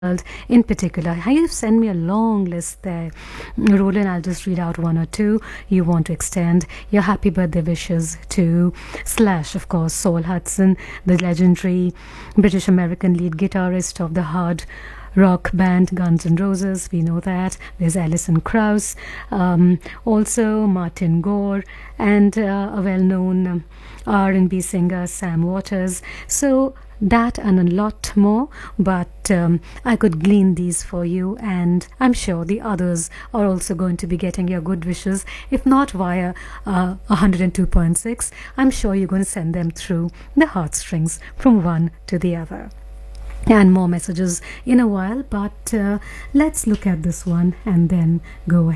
in particular. You've sent me a long list there. Roland, I'll just read out one or two. You want to extend your happy birthday wishes to Slash, of course, Saul Hudson, the legendary British American lead guitarist of the hard rock band Guns N' Roses. We know that. There's Alison Krauss, also Martin Gore, and a well-known R&B singer Sam Waters. So that and a lot more, but I could glean these for you, and I'm sure the others are also going to be getting your good wishes, if not via 102.6. I'm sure you're going to send them through the heartstrings from one to the other. And more messages in a while, but let's look at this one and then go ahead.